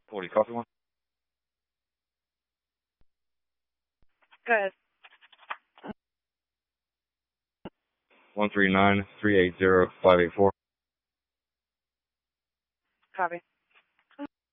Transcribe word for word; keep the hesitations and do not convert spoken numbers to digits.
forty, copy one. Go ahead. one three nine, three eight zero, five eight four. Copy.